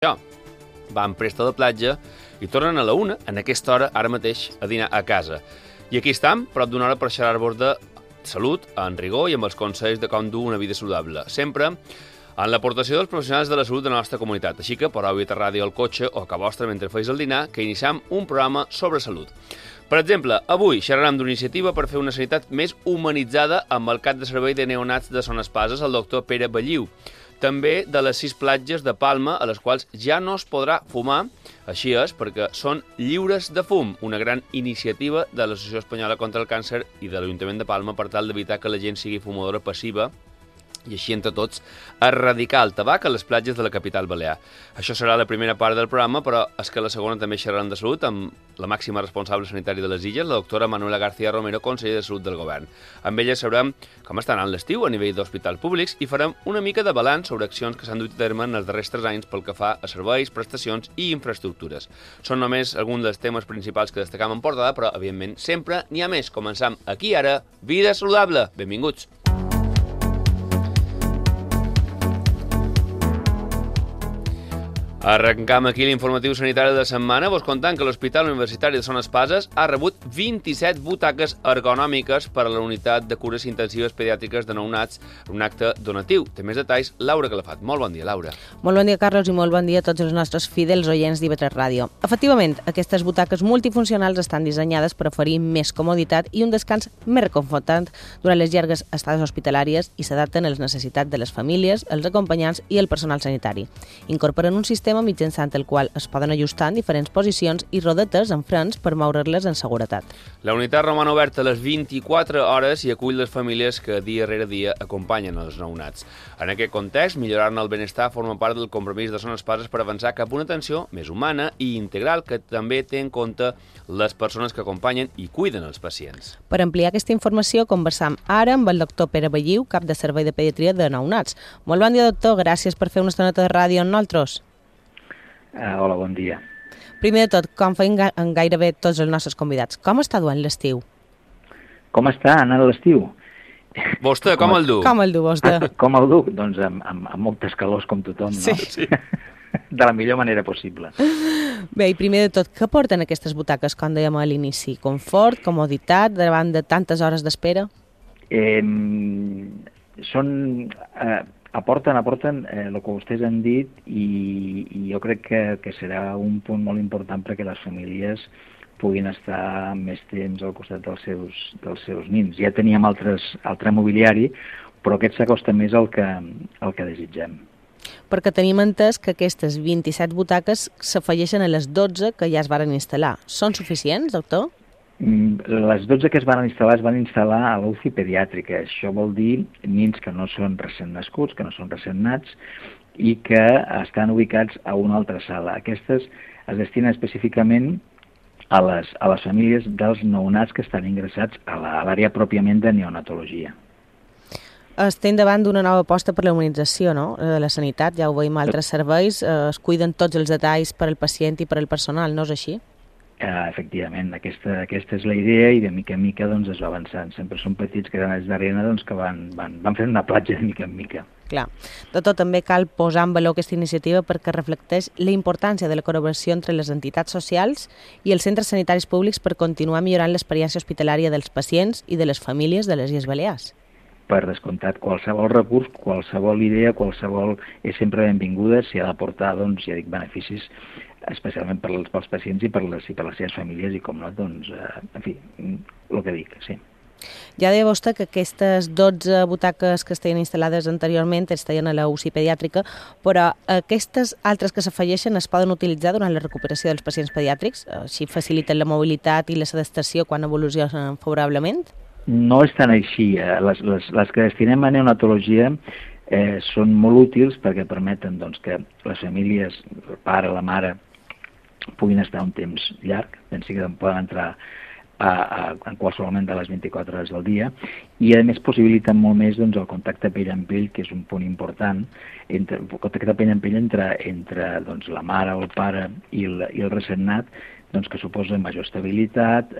van presta de platja i tornen a la 1, en aquesta hora, ara mateix, a dinar a casa. I aquí estem, prop d'una hora per xerrar-vos de salut, en rigor i amb els consells de com dur una vida saludable. Sempre en l'aportació dels professionals de la salut de la nostra comunitat. Així que podeu evitar ràdio al cotxe o a casa vostra mentre feu el dinar, que iniciem un programa sobre salut. Per exemple, avui xerrarem d'una iniciativa per fer una sanitat més humanitzada amb el cap de servei de neonats de Son Espases, el doctor Pere Belliu. També de les 6 platges de Palma, a les quals ja no es podrà fumar, així és, perquè són lliures de fum, una gran iniciativa de l'Associació Espanyola contra el Càncer i de l'Ajuntament de Palma per tal d'evitar que la gent sigui fumadora passiva i així entre tots erradicar el tabac a les platges de la capital balear. Això serà la primera part del programa, però és que la segona també xerrarem de salut amb la màxima responsable sanitària de les Illes, la doctora Manuela García Romero, conseller de Salut del Govern. Amb ella sabrem com està anant l'estiu a nivell d'hospitals públics i farem una mica de balanç sobre accions que s'han dut a terme en els darrers 3 anys pel que fa a serveis, prestacions i infraestructures. Són només alguns dels temes principals que destacam en portada, però, evidentment, sempre n'hi ha més. Començam aquí ara, Vida Saludable. Benvinguts. Arrencam aquí l'informatiu sanitari de la setmana, vos contant que l'Hospital Universitari de Son Espases ha rebut 27 butaques ergonòmiques per a la unitat de cures intensives pediàtriques de nounats, un acte donatiu. Té més detalls, Laura Calafat. Molt bon dia, Laura. Molt bon dia, Carlos, i molt bon dia a tots els nostres fidels oients d'IV3 Ràdio. Efectivament, aquestes butaques multifuncionals estan dissenyades per oferir més comoditat i un descans més reconfortant durant les llargues estades hospitalàries i s'adapten a les necessitats de les famílies, els acompanyants i el personal sanitari. Incorporen un sistema mitjançant el qual es poden ajustar en diferents posicions i rodetes amb frens per moure-les en seguretat. La unitat roman oberta a les 24 hores i acull les famílies que dia rere dia acompanyen els nounats. En aquest context, millorar-ne el benestar forma part del compromís de Son Espases per avançar cap a una atenció més humana i integral que també té en compte les persones que acompanyen i cuiden els pacients. Per ampliar aquesta informació, conversam ara amb el doctor Pere Belliu, cap de servei de pediatria de nounats. Molt bon dia, doctor. Gràcies per fer una estoneta de ràdio amb nosaltres. Hola, bon dia. Primer de tot, com feien gairebé tots els nostres convidats, com està duent l'estiu? Com està anant l'estiu? Vostè, com el du? Com el du, vostè? Com el du? Doncs amb moltes calors com tothom, no? Sí. De la millor manera possible. Bé, i primer de tot, què porten aquestes butaques, com dèiem a l'inici? Confort, comoditat, davant de tantes hores d'espera? Aporten el que vostès han dit i jo crec que serà un punt molt important perquè les famílies puguin estar més temps al costat dels seus nins. Ja teníem altre mobiliari, però aquest s'acosta més al que desitgem. Perquè tenim entès que aquestes 27 butaques s'afegeixen a les 12 que ja es varen instal·lar. Són suficients, doctor? Les 12 que es van instal·lar a l'UCI pediàtrica. Això vol dir nins que no són recent nascuts, que no són recent nats i que estan ubicats a una altra sala. Aquestes es destinen específicament a les famílies dels nounats que estan ingressats a l'àrea pròpiament de neonatologia. Estem davant d'una nova aposta per la humanització, no?, de la sanitat. Ja ho veiem a altres serveis, es cuiden tots els detalls per al pacient i per al personal, no és així? Efectivament, aquesta és la idea i de mica en mica doncs, es va avançant. Sempre són petits granets d'arena doncs, que van fent una platja de mica en mica. Clar. Doctor, també cal posar en valor aquesta iniciativa perquè reflecteix la importància de la col·laboració entre les entitats socials i els centres sanitaris públics per continuar millorant l'experiència hospitalària dels pacients i de les famílies de les Illes Balears. Per descomptat, qualsevol recurs, qualsevol idea, qualsevol és sempre benvinguda si ha d'aportar, doncs, ja dic, beneficis, especialment pels pacients i per les seves famílies i, com no, doncs, en fi, el que dic, sí. Ja deia vostè que aquestes 12 butaques que estaven instal·lades anteriorment estaven a la UCI pediàtrica, però aquestes altres que s'afegeixen es poden utilitzar durant la recuperació dels pacients pediàtrics? Així faciliten la mobilitat i la sedestació quan evolucionen favorablement? No és tan així. Les que destinem a neonatologia són molt útils perquè permeten doncs, que les famílies, el pare, la mare, puguin estar un temps llarg, pensi que poden entrar en qualsevol moment de les 24 hores del dia, i a més possibiliten molt més doncs, el contacte pell amb pell, que és un punt important, el contacte pell amb pell entre doncs, la mare o el pare i el recent nat, doncs, que suposa major estabilitat,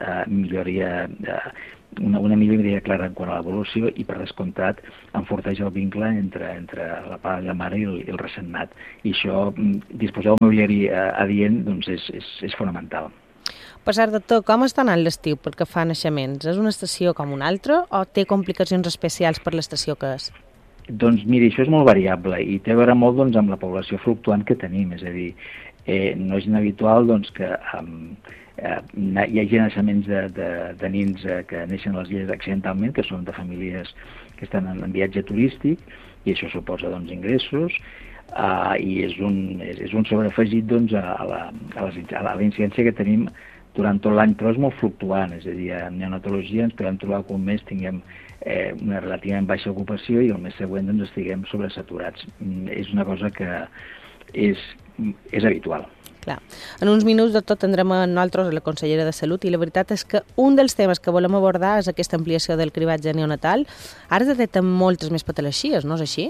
una milloria clara en quant a l'evolució i, per descomptat, enforteix el vincle entre la pare i la mare i el recent nat. I això, disposar d'un mobiliari adient, doncs és fonamental. Per cert, doctor, com està anant l'estiu pel que fa a naixements? És una estació com una altra o té complicacions especials per l'estació que és? Doncs miri, això és molt variable i té a veure molt doncs, amb la població fluctuant que tenim, és a dir, no és inhabitual doncs, que hi hagi naixements de nins que neixen a les illes accidentalment, que són de famílies que estan en viatge turístic, i això suposa doncs, ingressos, i és un sobreafegit doncs, a la incidència que tenim durant tot l'any, però és molt fluctuant, és a dir, en neonatologia ens podem trobar que un mes tinguem una relativament baixa ocupació i el mes següent doncs, estiguem sobresaturats. És una cosa que és habitual. Clar. En uns minuts, doctor, tindrem a nosaltres la consellera de Salut i la veritat és que un dels temes que volem abordar és aquesta ampliació del cribatge neonatal. Ara es detecten moltes més patologies, no és així?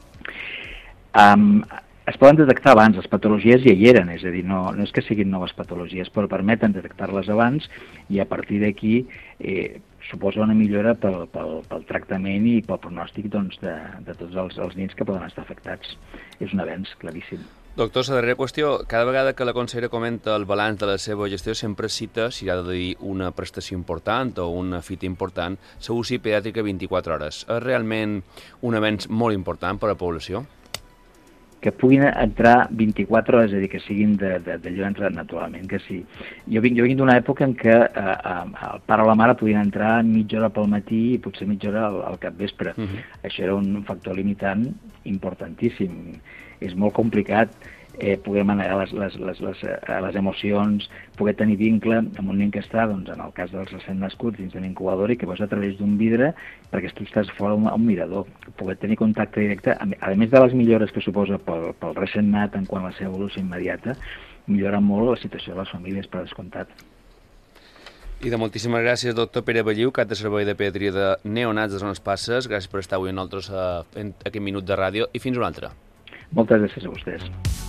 Es poden detectar abans, les patologies ja hi eren, és a dir, no és que siguin noves patologies, però permeten detectar-les abans i a partir d'aquí suposa una millora pel tractament i pel pronòstic doncs, de tots els nins que poden estar afectats. És un avenç claríssim. Doctor, la darrera qüestió. Cada vegada que la consellera comenta el balanç de la seva gestió sempre cita, si ha de dir una prestació important o una fita important, la UCI pediàtrica 24 hores. És realment un avenç molt important per a la població? Que puguin entrar 24 hores, és a dir, que siguin d'allò entrar naturalment, que sí. Jo vinc d'una època en què el pare o la mare podien entrar mitja hora pel matí i potser mitja hora al capvespre. Això era un factor limitant importantíssim. És molt complicat poder manegar les emocions, poder tenir vincle amb un nen que està, doncs, en el cas dels recent nascuts, dins d'una incubadora i que veus a través d'un vidre perquè tu estàs fora a un mirador. Poder tenir contacte directe, a més de les millores que suposa pel recent nat en quant a la seva evolució immediata, millora molt la situació de les famílies, per descomptat. I de moltíssimes gràcies, doctor Pere Belliu, cap de servei de pediatria de neonats de Zones Passes. Gràcies per estar avui amb nosaltres en aquest minut de ràdio i fins una altra. Moltes gràcies a vostès.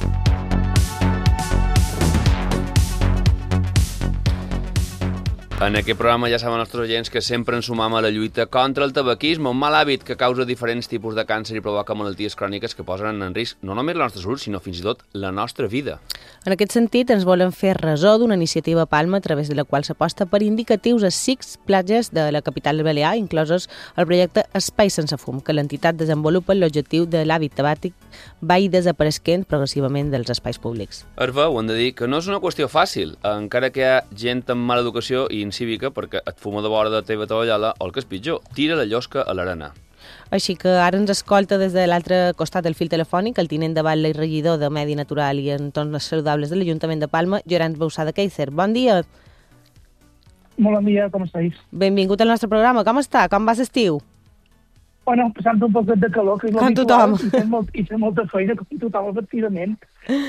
En aquest programa ja saben els nostres oients que sempre ens sumam a la lluita contra el tabaquisme, un mal hàbit que causa diferents tipus de càncer i provoca malalties cròniques que posen en risc no només la nostra salut, sinó fins i tot la nostra vida. En aquest sentit, ens volen fer ressò d'una iniciativa Palma a través de la qual s'aposta per indicatius a 6 platges de la capital balear, incloses el projecte Espai sense fum, que l'entitat desenvolupa l'objectiu de l'hàbit tabàquic vagi desapareixent progressivament dels espais públics. Herva, ho hem de dir, que no és una qüestió fàcil, encara que hi ha gent amb mala educació i incívica perquè et fuma de vora de teva tovallola o el que és pitjor, tira la llosca a l'arena. Així que ara ens escolta des de l'altre costat del fil telefònic el tinent de batlle i regidor de Medi Natural i Entorns Saludables de l'Ajuntament de Palma, Llorenç Bausà de Queicer. Bon dia. Molt bon dia, com estàs? Benvingut al nostre programa. Com està? Com va l'estiu? Bueno, passant un poc de calor, que és com tothom. I fer molta feina, com tothom, efectivament.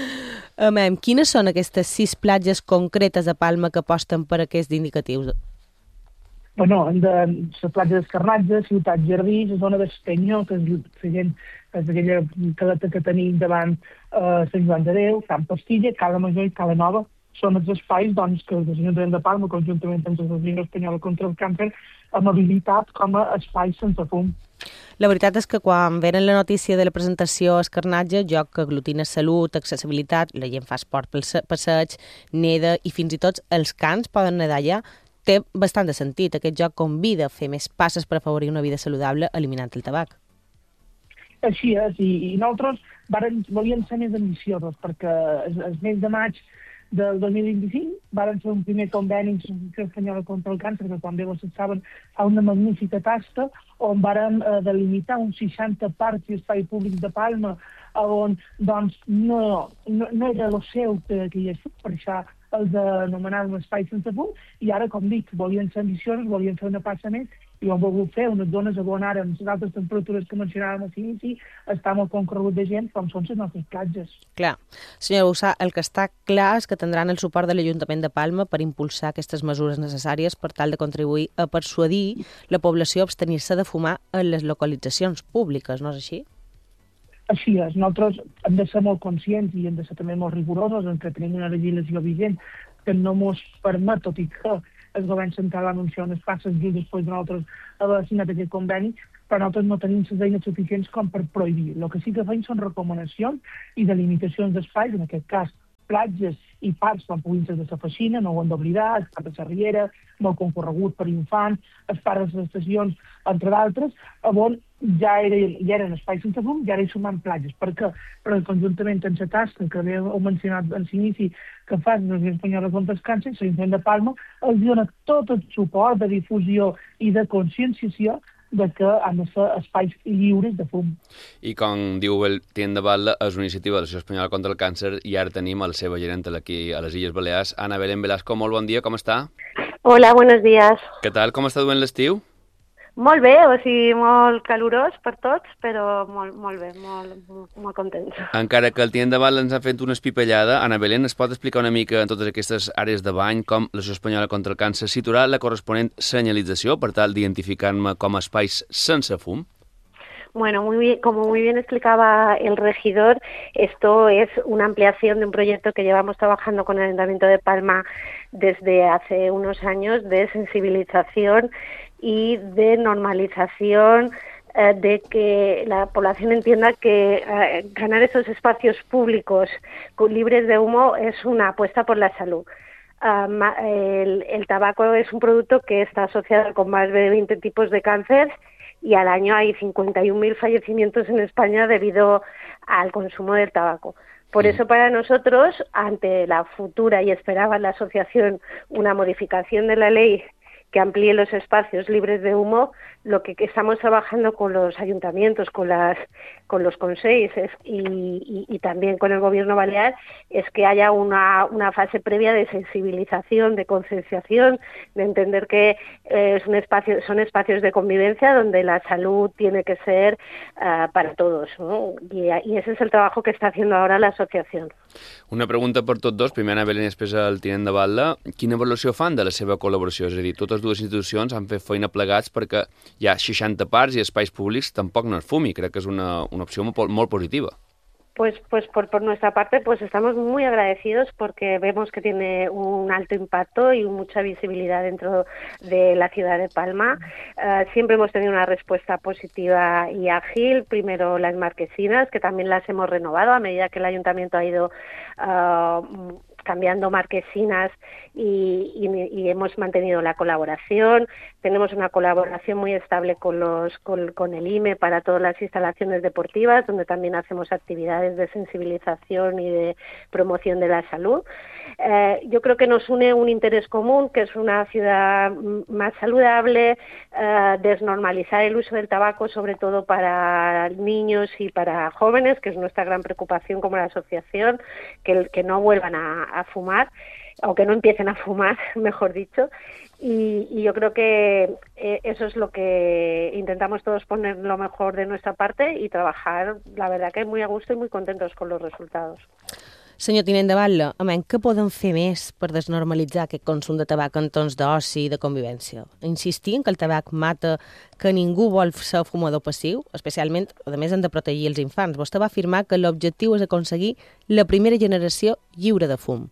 Quines són aquestes 6 platges concretes a Palma que aposten per aquests indicatius? Bueno, la platja d'Escarnatge, Ciutat Jardí, la zona d'Estanyó, que és aquella caleta que tenim davant Sant Joan de Déu, Camp Pastilla, Cala Major i Cala Nova. Són els espais doncs, que l'Ajuntament de Palma, conjuntament amb l'Associació Espanyola contra el Càncer, hem habilitat com a espais sense fum. La veritat és que quan venen la notícia de la presentació a Escarnatge, joc que aglutina salut, accessibilitat, la gent fa esport pel passeig, neda i fins i tot els cans poden nedar allà, té bastant de sentit. Aquest joc convida a fer més passes per afavorir una vida saludable eliminant el tabac. Així és, i nosaltres volíem ser més ambiciosos perquè el mes de maig del 2025 varen fer un primer conveni amb l'Associació Espanyola contra el Càncer, que com bé vostès saben fa una magnífica tasca, on varen delimitar uns 60 parcs i espai públic de Palma, on doncs, no era el seu que hi és, per això els anomenàvem espai sense fum, i ara, com dic, volien ser ambiciosos, volien fer una passa més, i ho han volgut fer unes zones on ara, amb les altres temperatures que mencionàvem a l'inici, està molt concorregut de gent, com són les nostres platges. Clar. Senyora Bausà, el que està clar és que tindran el suport de l'Ajuntament de Palma per impulsar aquestes mesures necessàries per tal de contribuir a persuadir la població a abstenir-se de fumar en les localitzacions públiques, no és així? Així és, nosaltres hem de ser molt conscients i hem de ser també molt rigorosos en que tenim una legislació vigent que no mos permet, tot i que el govern central va anunciar unes passes just després de nosaltres haver signat aquest conveni, però nosaltres no tenim les eines suficients com per prohibir. El que sí que fem són recomanacions i delimitacions d'espais, en aquest cas platges i parcs quan puguin ser de la Feixina, no ho hem d'oblidar, el parc de la Riera, molt concorregut per infants, els parcs de les estacions, entre d'altres, on ja eren espais sense fum, i ara hi sumant platges. Per què? Perquè conjuntament amb la tasca que heu mencionat en l'inici que fa l'Associació Espanyola contra el Càncer, l'Ajuntament de Palma, els dona tot el suport de difusió i de conscienciació de que han de ser espais lliures de fum. I com diu el tinent de Batlle, és una iniciativa de l'Associació Espanyola contra el Càncer i ara tenim a la seva gerent aquí a les Illes Balears, Ana Belén Velasco. Molt bon dia, com està? Hola, buenos días. Què tal, com està duent l'estiu? Molt bé, o sigui, molt calorós per tots, però molt bé, molt contents. Encara que el tinent de Batlle ens ha fet una espipellada, Ana Belén, es pot explicar una mica en totes aquestes àrees de bany com l'Associació Espanyola contra el Càncer situarà la corresponent senyalització per tal d'identificar-me com a espais sense fum? Bueno, como muy bien explicaba el regidor, esto es una ampliación de un proyecto que llevamos trabajando con el Ayuntamiento de Palma desde hace unos años de sensibilización y de normalización de que la población entienda que ganar esos espacios públicos libres de humo es una apuesta por la salud. El tabaco es un producto que está asociado con más de 20 tipos de cáncer y al año hay 51.000 fallecimientos en España debido al consumo del tabaco. Por eso para nosotros, ante la futura, y esperaba la asociación una modificación de la ley que amplíe los espacios libres de humo, lo que estamos trabajando con los ayuntamientos, con los consells y también con el Gobierno balear es que haya una fase previa de sensibilización, de concienciación, de entender que son espacios de convivencia donde la salud tiene que ser para todos, ¿no? Y ese es el trabajo que está haciendo ahora la asociación. Una pregunta per tots dos, primer Ana Belén i després el tinent de Batlle. Quina valoració fan de la seva col·laboració? És a dir, totes dues institucions han fet feina plegats perquè hi ha 60 parcs i espais públics tampoc no es fumi. Crec que és una opció molt positiva. Pues por nuestra parte pues estamos muy agradecidos porque vemos que tiene un alto impacto y mucha visibilidad dentro de la ciudad de Palma. Siempre hemos tenido una respuesta positiva y ágil. Primero las marquesinas, que también las hemos renovado a medida que el ayuntamiento ha ido cambiando marquesinas y hemos mantenido la colaboración. Tenemos una colaboración muy estable con el IME para todas las instalaciones deportivas, donde también hacemos actividades de sensibilización y de promoción de la salud. Yo creo que nos une un interés común, que es una ciudad más saludable, desnormalizar el uso del tabaco, sobre todo para niños y para jóvenes, que es nuestra gran preocupación como la asociación, que no vuelvan a fumar, o que no empiecen a fumar, mejor dicho. Y yo creo que eso es lo que intentamos todos poner lo mejor de nuestra parte y trabajar, la verdad que muy a gusto y muy contentos con los resultados. Senyor tinent de Batlle, què podem fer més per desnormalitzar aquest consum de tabac en tons d'oci i de convivència? Insistir en que el tabac mata, que ningú vol ser fumador passiu, especialment, a més, hem de protegir els infants. Vostè va afirmar que l'objectiu és aconseguir la primera generació lliure de fum.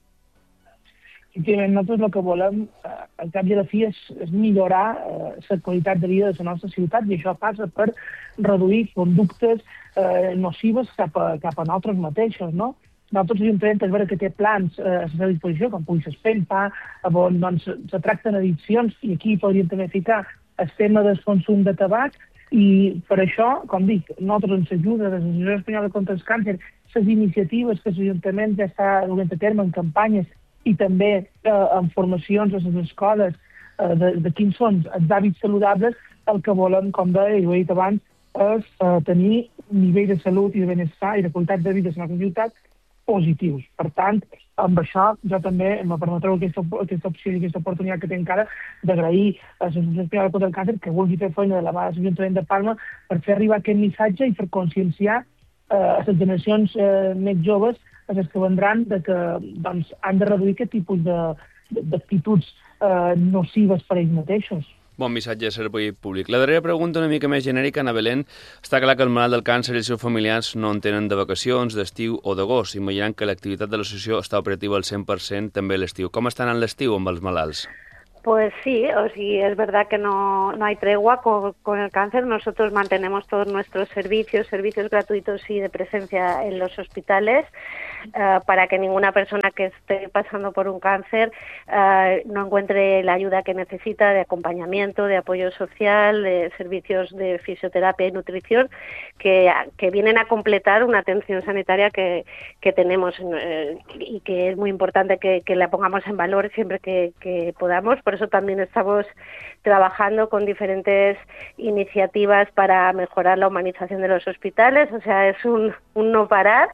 Nosaltres el que volem, al cap i a la fi, és millorar la qualitat de vida de la nostra ciutat i això passa per reduir conductes nocives cap a nosaltres mateixos, no? Nosaltres l'Ajuntament és vera que té plans a la seva disposició, com pugui ser SPENPA, on se tracten addiccions, i aquí podríem també ficar el tema del consum de tabac, i per això, com dic, nosaltres ens ajuda de l'Associació Espanyola contra el Càncer, les iniciatives que l'Ajuntament ja està duent a terme en campanyes i també en formacions a les escoles de quins són els hàbits saludables, el que volem, com deia, i ho he dit abans, és tenir nivell de salut i de benestar i de qualitat de vida a la nostra ciutat positius. Per tant, amb això jo també me permetreu aquesta opció i aquesta oportunitat que tinc ara d'agrair a l'Associació Espanyola contra el Càncer que vulgui fer feina de la mà de l'Ajuntament de Palma per fer arribar aquest missatge i per conscienciar a les generacions més joves, a les que vendran, que han de reduir aquest tipus d'actituds nocives per ells mateixos. Bon missatge de servei públic. La darrera pregunta una mica més genèrica, Ana Belén. Està clar que el malalt del càncer i els seus familiars no en tenen de vacacions, d'estiu o d'agost. Imaginant que l'activitat de l'associació està operativa al 100% també a l'estiu. Com estan en l'estiu amb els malalts? Pues sí, es verdad que no hay tregua con el cáncer. Nosotros mantenemos todos nuestros servicios gratuitos y de presencia en los hospitales para que ninguna persona que esté pasando por un cáncer no encuentre la ayuda que necesita de acompañamiento, de apoyo social, de servicios de fisioterapia y nutrición que vienen a completar una atención sanitaria que tenemos y que es muy importante que la pongamos en valor siempre que podamos. Por eso también estamos trabajando con diferentes iniciativas para mejorar la humanización de los hospitales, o sea, es un no parar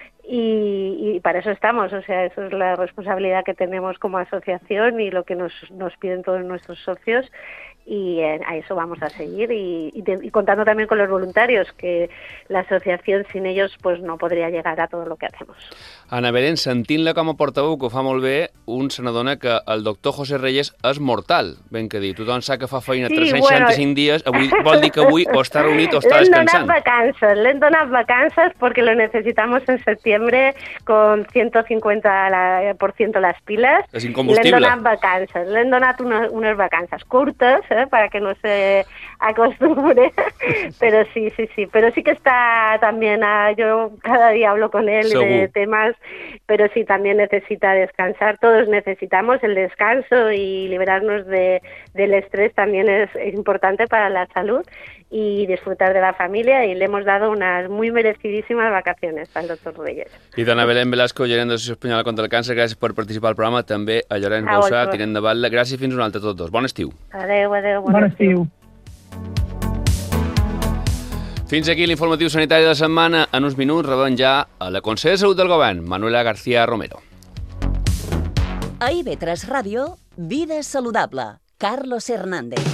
y para eso estamos, o sea, eso es la responsabilidad que tenemos como asociación y lo que nos piden todos nuestros socios y a eso vamos a seguir y contando también con los voluntarios, que la asociación sin ellos pues no podría llegar a todo lo que hacemos. Ana Belén, sentint-la com a portaveu, que ho fa molt bé, un se n'adona que el doctor José Reyes és mortal, ben que dir. Tothom sap que fa feina 365 dies, avui vol dir que avui o està reunit o està descansant. Le han donat vacances porque lo necesitamos en septiembre con 150% las pilas. És incombustible. Le han donat unes vacances curtes, para que no se acostumbre, pero sí, pero sí que está también, yo cada día hablo con él de temas, pero sí también necesita descansar, todos necesitamos el descanso y liberarnos del estrés también es importante para la salud y disfrutar de la familia, y le hemos dado unas muy merecidísimas vacaciones al doctor Reyes. I dona Belén Velasco, gerent de l'Associació Espanyola contra el Càncer, gràcies per participar al programa, també a Llorenç Bauçà, tinent de batlle, gràcies, fins una altra a tots dos. Bon estiu. Adéu, bon estiu. Fins aquí l'informatiu sanitari de la setmana. En uns minuts rebem ja a la consellera de Salut del Govern, Manuela García Romero. A IB3 Ràdio, Vida Saludable, Carlos Hernández.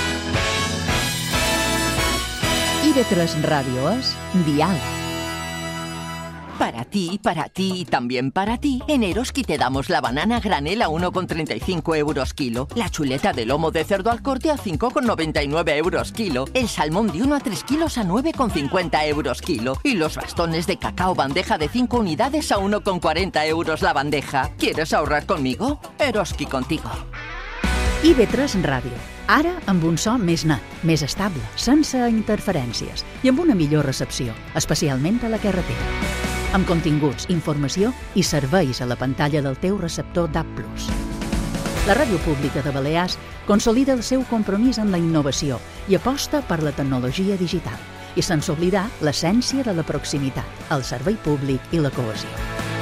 IB3 Radio es diàleg. Para ti y también para ti, en Eroski te damos la banana granel a 1,35 euros kilo, la chuleta de lomo de cerdo al corte a 5,99 euros kilo, el salmón de 1 a 3 kilos a 9,50 euros kilo y los bastones de cacao bandeja de 5 unidades a 1,40 euros la bandeja. ¿Quieres ahorrar conmigo? Eroski contigo. IB3 Ràdio. Ara amb un so més net, més estable, sense interferències i amb una millor recepció, especialment a la carretera. Amb continguts, informació i serveis a la pantalla del teu receptor DAB+. La Ràdio Pública de Balears consolida el seu compromís amb la innovació i aposta per la tecnologia digital i sense oblidar l'essència de la proximitat, el servei públic i la cohesió.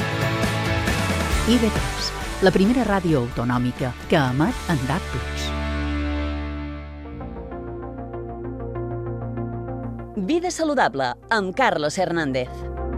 IB3, la primera ràdio autonòmica que emet en DAB+. Vida Saludable, amb Carlos Hernández.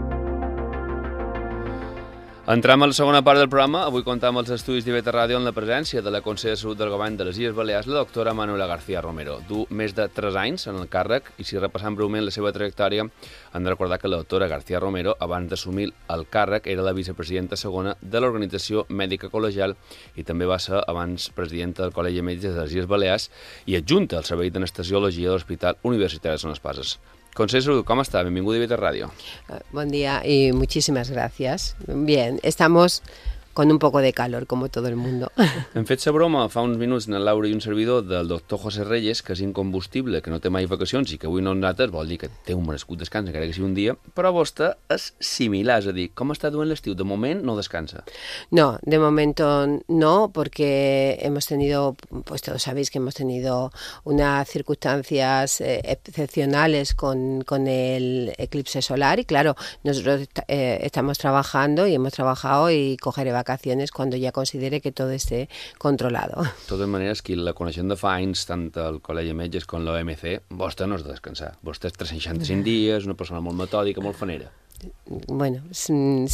Entram a la segona part del programa. Avui comptam els estudis d'IB3 Ràdio en la presència de la consellera de Salut del Govern de les Illes Balears, la doctora Manuela García Romero. Du més de 3 anys en el càrrec i si repassam breument la seva trajectòria hem de recordar que la doctora García Romero, abans d'assumir el càrrec, era la vicepresidenta segona de l'Organització Mèdica Col·legial i també va ser abans presidenta del Col·legi de Metges de les Illes Balears i adjunta al Servei d'Anestesiologia de l'Hospital Universitari de Son Espases. Consejero, ¿cómo está? Bienvenido a IB3 Radio. Buen día y muchísimas gracias. Bien, estamos con un poco de calor, como todo el mundo. Hem fet la broma fa uns minuts en el Laura i un servidor del doctor José Reyes, que és incombustible, que no té mai vacacions i que avui no nosaltres, vol dir que té un merescut descans, encara que sigui un dia, però vostè és similar, és a dir, com està duent l'estiu? De moment no descansa. No, de momento no, porque hemos tenido, pues todos sabéis que hemos tenido unas circunstancias excepcionales con el eclipse solar y claro, nosotros estamos trabajando y hemos trabajado y cogeré vacaciones cuando ya considere que todo esté controlado. De totes maneres, qui la coneixem de fa anys, tant el Col·legi de Metges com l'OMC, vostè no és de descansar. Vostè és 365 dies, una persona molt metòdica, molt fanera. Bueno, sí,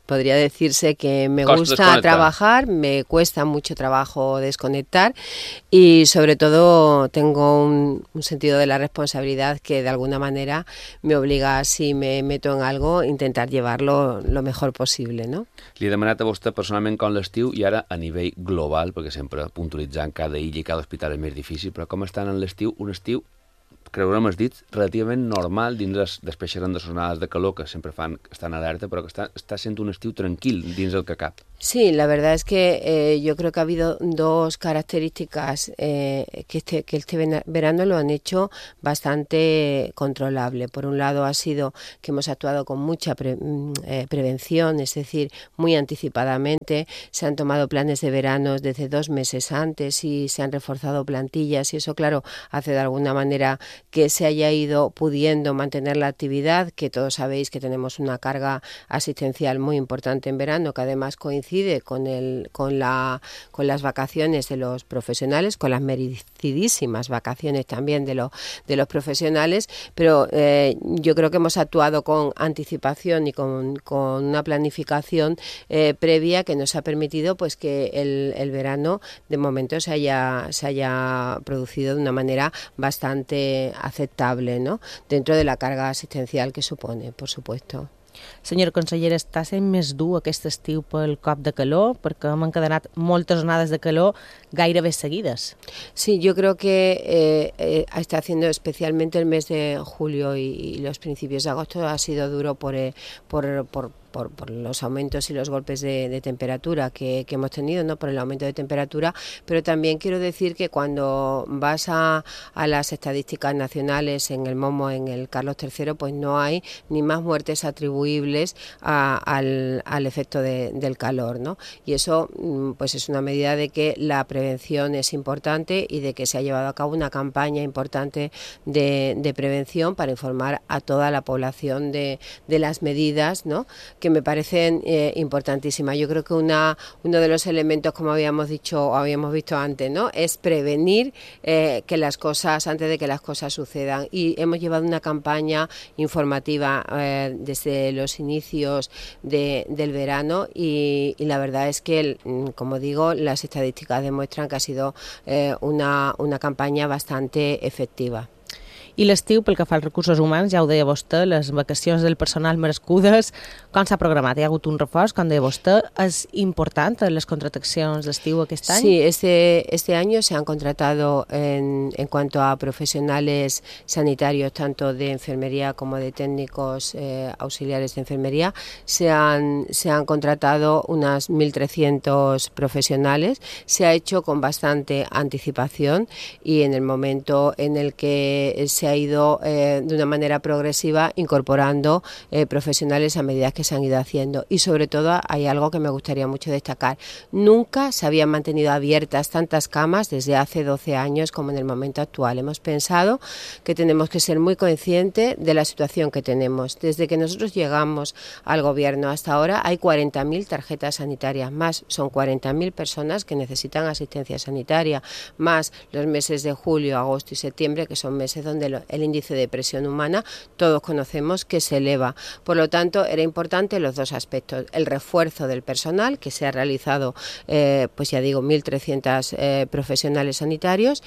podría decirse que me Costa gusta desconectar. trabajar, me cuesta mucho trabajo desconectar y sobre todo tengo un sentido de la responsabilidad que de alguna manera me obliga, si me meto en algo, intentar llevarlo lo mejor posible, ¿no? Li he demanat a vostè personalment com l'estiu i ara a nivell global, perquè sempre puntualitzant cada illa i cada hospital és més difícil, però com estan en l'estiu, un estiu, creurem els dits, relativament normal dins després xerrem de sonades de calor que sempre estan alerta, però que està sent un estiu tranquil dins el que cap. Sí, la verdad es que yo creo que ha habido dos características que este verano lo han hecho bastante controlable. Por un lado ha sido que hemos actuado con mucha prevención, es decir, muy anticipadamente. Se han tomado planes de verano desde 2 meses antes y se han reforzado plantillas y eso, claro, hace de alguna manera que se haya ido pudiendo mantener la actividad, que todos sabéis que tenemos una carga asistencial muy importante en verano, que además coincide con las vacaciones de los profesionales, con las merecidísimas vacaciones también de los profesionales, pero yo creo que hemos actuado con anticipación y con una planificación previa que nos ha permitido pues que el verano de momento se haya producido de una manera bastante aceptable, ¿no? Dentro de la carga asistencial que supone, por supuesto. Senyora consellera, està sent més dur aquest estiu pel cop de calor, perquè hem encadenat moltes onades de calor gairebé seguides. Sí, yo creo que está haciendo especialmente el mes de julio y los principios de agosto ha sido duro por los aumentos y los golpes de temperatura que hemos tenido, ¿no? Por el aumento de temperatura, pero también quiero decir que cuando vas a las estadísticas nacionales en el Momo, en el Carlos III, pues no hay ni más muertes atribuibles al efecto del calor, ¿no? Y eso pues es una medida de que la prevención es importante y de que se ha llevado a cabo una campaña importante de prevención para informar a toda la población de las medidas, ¿no? Que me parecen importantísimas. Yo creo que uno de los elementos, como habíamos dicho o habíamos visto antes, ¿no? Es prevenir que las cosas, antes de que las cosas sucedan. Y hemos llevado una campaña informativa desde los inicios del verano y la verdad es que, como digo, las estadísticas demuestran que ha sido una campaña bastante efectiva. I l'estiu, pel que fa als recursos humans, ja ho deia vostè, les vacacions del personal merescudes, com s'ha programat? Hi ha hagut un reforç, com deia vostè, és important les contratacions d'estiu aquest any? Sí, este año se han contratado en cuanto a profesionales sanitarios, tanto de enfermería como de técnicos auxiliares de enfermería, se han contratado unas 1.300 profesionales. Se ha hecho con bastante anticipación y en el momento en el que se ha ido de una manera progresiva incorporando profesionales a medida que se han ido haciendo. Y sobre todo hay algo que me gustaría mucho destacar. Nunca se habían mantenido abiertas tantas camas desde hace 12 años como en el momento actual. Hemos pensado que tenemos que ser muy conscientes de la situación que tenemos. Desde que nosotros llegamos al gobierno hasta ahora hay 40.000 tarjetas sanitarias más. Son 40.000 personas que necesitan asistencia sanitaria, más los meses de julio, agosto y septiembre, que son meses donde el índice de presión humana todos conocemos que se eleva. Por lo tanto, era importante los dos aspectos. El refuerzo del personal, que se ha realizado, pues ya digo, 1.300 profesionales sanitarios,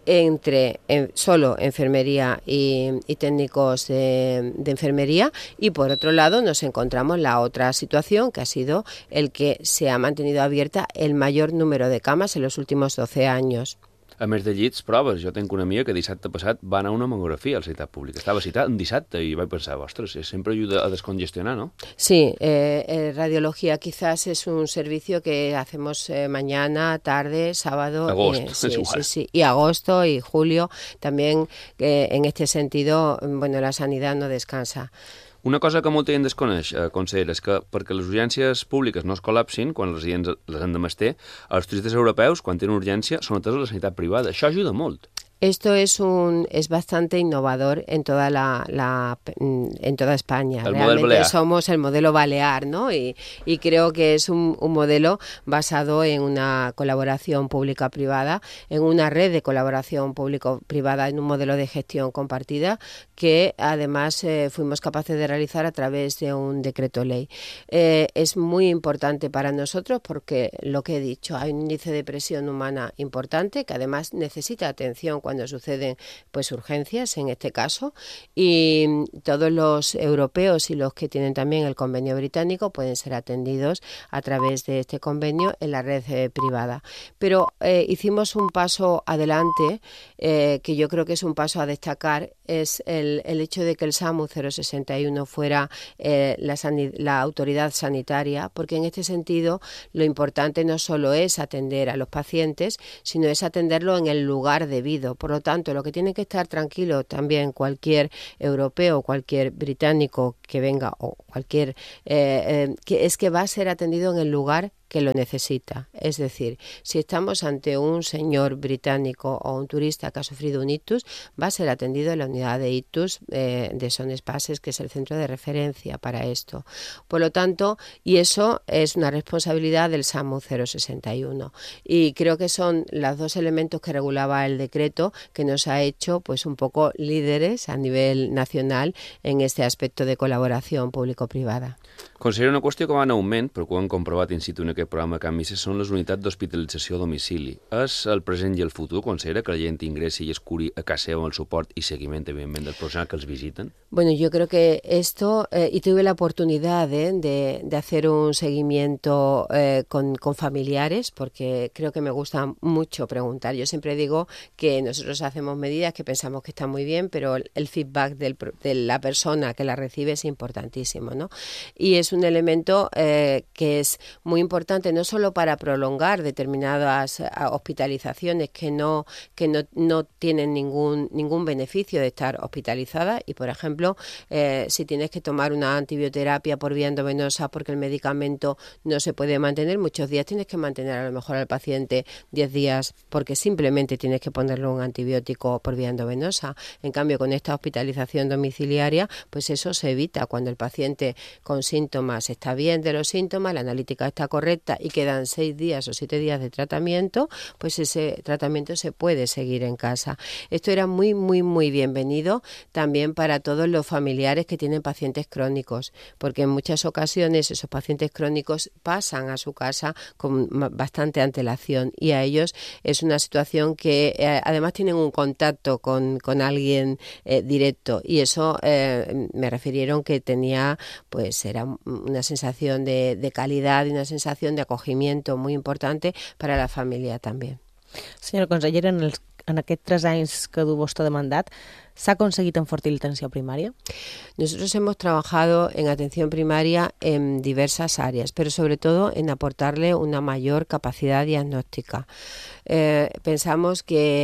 entre solo enfermería y técnicos de enfermería, y por otro lado nos encontramos la otra situación, que ha sido el que se ha mantenido abierta el mayor número de camas en los últimos 12 años. A més de llits, proves. Jo tinc una amiga que dissabte passat va anar a una mamografia a la sanitat pública. Estava citat en dissabte i vaig pensar, ostres, sempre ajuda a descongestionar, ¿no? Sí, radiología quizás es un servicio que hacemos mañana, tarde, sábado. Agosto, es igual. Sí, y agosto y julio. También en este sentido, bueno, la sanidad no descansa. Una cosa que molta gent desconeix, consellera, és que perquè les urgències públiques no es col·lapsin quan els residents les han de menester, els turistes europeus, quan tenen urgència, són atesos a la sanitat privada. Això ajuda molt. Esto es bastante innovador en toda en toda España. Realmente somos el modelo balear, ¿no? Y creo que es un modelo basado en una colaboración pública-privada, en una red de colaboración público-privada, en un modelo de gestión compartida que además fuimos capaces de realizar a través de un decreto ley. Es muy importante para nosotros porque, lo que he dicho, hay un índice de presión humana importante que además necesita atención cuando suceden pues urgencias en este caso, y todos los europeos y los que tienen también el convenio británico pueden ser atendidos a través de este convenio en la red privada. Pero hicimos un paso adelante que yo creo que es un paso a destacar, es el hecho de que el SAMU 061 fuera la autoridad sanitaria, porque en este sentido lo importante no solo es atender a los pacientes, sino es atenderlo en el lugar debido. Por lo tanto, lo que tiene que estar tranquilo también cualquier europeo, cualquier británico que venga o cualquier es que va a ser atendido en el lugar que lo necesita. Es decir, si estamos ante un señor británico o un turista que ha sufrido un ictus, va a ser atendido en la unidad de ictus de Son Espases, que es el centro de referencia para esto. Por lo tanto, y eso es una responsabilidad del SAMU 061. Y creo que son los dos elementos que regulaba el decreto que nos ha hecho pues un poco líderes a nivel nacional en este aspecto de colaboración público-privada. Consellera, una qüestió que va en augment, però que ho hem comprovat in situ en aquest programa Can Misses, són les unitats d'hospitalització a domicili. És el present i el futur, consellera, que la gent ingressi i es curi a casa seva amb el suport i seguiment, evidentment, del professional que els visiten? Bueno, yo creo que esto, y tuve la oportunidad de hacer un seguimiento con familiares, porque creo que me gusta mucho preguntar. Yo siempre digo que nosotros hacemos medidas que pensamos que están muy bien, pero el feedback de la persona que la recibe es importantísimo, ¿no? Y es un elemento que es muy importante no solo para prolongar determinadas hospitalizaciones que no tienen ningún beneficio de estar hospitalizada, y por ejemplo si tienes que tomar una antibioterapia por vía endovenosa porque el medicamento no se puede mantener muchos días, tienes que mantener a lo mejor al paciente 10 días porque simplemente tienes que ponerle un antibiótico por vía endovenosa. En cambio, con esta hospitalización domiciliaria, pues eso se evita. Cuando el paciente con síntomas está bien de los síntomas, la analítica está correcta y quedan 6 días o 7 días de tratamiento, pues ese tratamiento se puede seguir en casa. Esto era muy, muy, muy bienvenido también para todos los familiares que tienen pacientes crónicos, porque en muchas ocasiones esos pacientes crónicos pasan a su casa con bastante antelación y a ellos es una situación que además tienen un contacto con alguien directo, y eso me refirieron que tenía, pues era una sensación de calidad y una sensación de acogimiento muy importante para la familia también. Senyora consellera, en aquests 3 anys que du vostè de mandat, ¿se ha conseguido enfortir la atención primaria? Nosotros hemos trabajado en atención primaria en diversas áreas, pero sobre todo en aportarle una mayor capacidad diagnóstica. Pensamos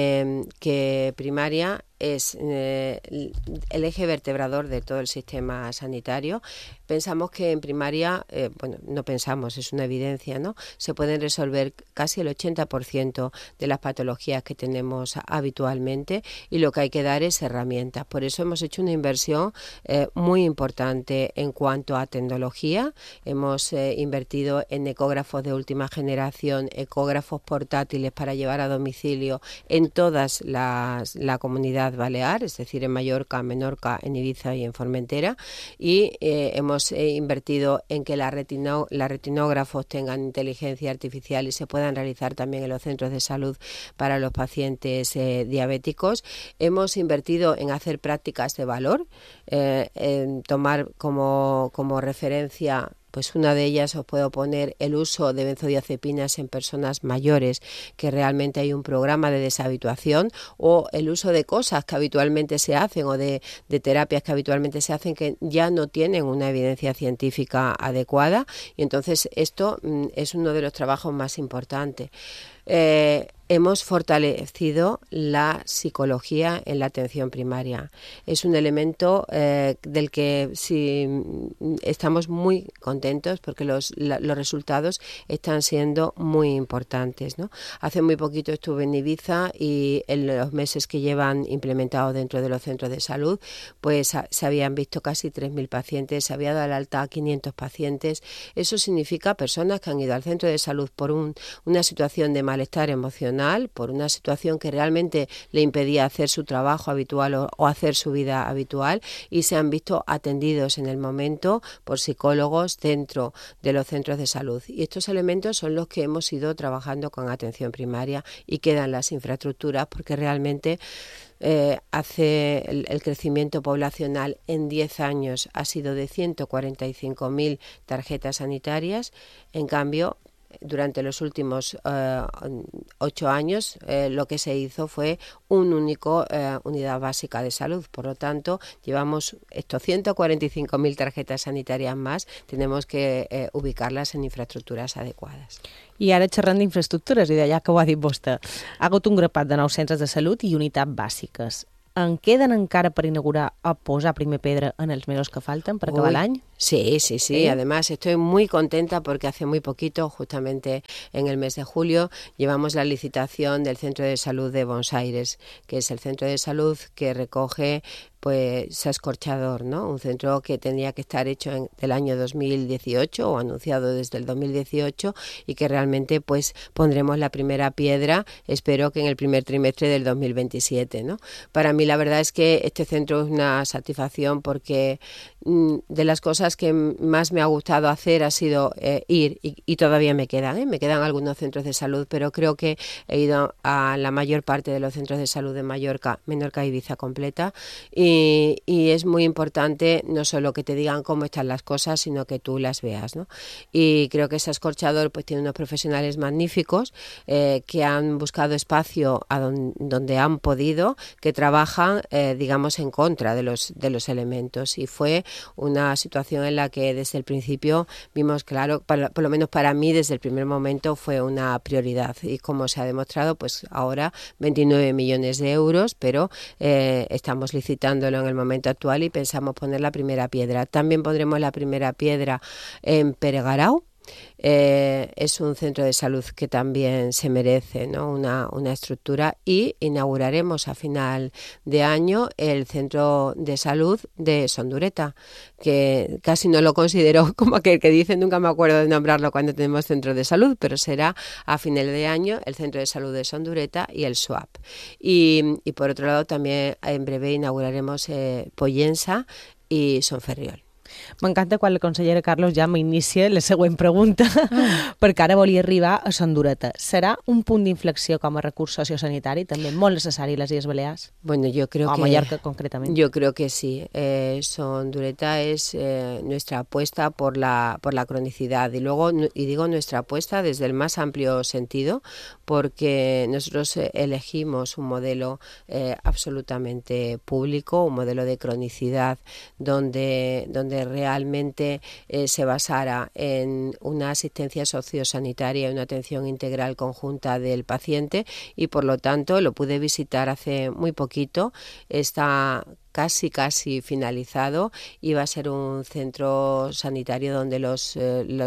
que primaria es el eje vertebrador de todo el sistema sanitario. Pensamos que en primaria, no pensamos, es una evidencia, ¿no? Se pueden resolver casi el 80% de las patologías que tenemos habitualmente, y lo que hay que dar es herramientas. Por eso hemos hecho una inversión muy importante en cuanto a tecnología. Hemos invertido en ecógrafos de última generación, ecógrafos portátiles para llevar a domicilio en todas la comunidad balear, es decir, en Mallorca, Menorca, en Ibiza y en Formentera, y hemos invertido en que los retinógrafos tengan inteligencia artificial y se puedan realizar también en los centros de salud para los pacientes diabéticos. Hemos invertido en hacer prácticas de valor, en tomar como referencia. Pues una de ellas os puedo poner el uso de benzodiazepinas en personas mayores, que realmente hay un programa de deshabituación, o el uso de cosas que habitualmente se hacen o de terapias que habitualmente se hacen que ya no tienen una evidencia científica adecuada, y entonces esto es uno de los trabajos más importantes. hemos fortalecido la psicología en la atención primaria. Es un elemento del que sí, estamos muy contentos porque los resultados están siendo muy importantes, ¿no? Hace muy poquito estuve en Ibiza y en los meses que llevan implementado dentro de los centros de salud, pues se habían visto casi 3.000 pacientes, se había dado el alta a 500 pacientes. Eso significa personas que han ido al centro de salud por una situación de malestar emocional, por una situación que realmente le impedía hacer su trabajo habitual o hacer su vida habitual, y se han visto atendidos en el momento por psicólogos dentro de los centros de salud. Y estos elementos son los que hemos ido trabajando con atención primaria y quedan las infraestructuras porque realmente hace el crecimiento poblacional en 10 años ha sido de 145.000 tarjetas sanitarias. En cambio, durante los últimos 8 años lo que se hizo fue un único unidad básica de salud. Por lo tanto, llevamos estos 145.000 tarjetas sanitarias más, tenemos que ubicarlas en infraestructuras adecuadas. I ara xerrant d'infraestructures, i d'allà que ho ha dit vostè, ha hagut un grapat de nous centres de salut i unitats bàsiques. En queden encara per inaugurar o posar primer pedra en els mesos que falten per acabar l'any? Sí. Además, estoy muy contenta porque hace muy poquito, justamente en el mes de julio, llevamos la licitación del Centro de Salud de Buenos Aires, que es el centro de salud que recoge pues Sascorchador, ¿no? Un centro que tenía que estar hecho en el año 2018 o anunciado desde el 2018 y que realmente pues pondremos la primera piedra, espero que en el primer trimestre del 2027, ¿no? Para mí la verdad es que este centro es una satisfacción porque de las cosas que más me ha gustado hacer ha sido ir, y todavía me quedan algunos centros de salud, pero creo que he ido a la mayor parte de los centros de salud de Mallorca, Menorca y Ibiza completa, y es muy importante no solo que te digan cómo están las cosas, sino que tú las veas, ¿no? Y creo que Sascorchador pues tiene unos profesionales magníficos que han buscado espacio donde han podido, que trabajan digamos en contra de los elementos, y fue una situación en la que desde el principio vimos claro, por lo menos para mí desde el primer momento fue una prioridad, y como se ha demostrado pues ahora 29 millones de euros, pero estamos licitándolo en el momento actual y pensamos poner la primera piedra. También pondremos la primera piedra en Peregarau. Es un centro de salud que también se merece, ¿no? una estructura, y inauguraremos a final de año el centro de salud de Sondureta, que casi no lo considero como aquel que dice, nunca me acuerdo de nombrarlo cuando tenemos centro de salud, pero será a final de año el centro de salud de Sondureta y el SWAP. Y por otro lado también en breve inauguraremos Pollença i Son Ferriol. M'encanta quan la consellera Carlos ja m'inicia la següent pregunta, perquè ara volia arribar a Sondureta. Serà un punt d'inflexió com a recurs sociosanitari, també molt necessari a les Illes Balears? Bueno, yo creo o a Mallorca concretamente. Yo creo que sí. Sondureta es nuestra apuesta por la cronicidad, y digo nuestra apuesta desde el más amplio sentido, porque nosotros elegimos un modelo absolutamente público, un modelo de cronicidad donde realmente se basara en una asistencia sociosanitaria y una atención integral conjunta del paciente, y por lo tanto lo pude visitar hace muy poquito, está casi finalizado, y va a ser un centro sanitario donde los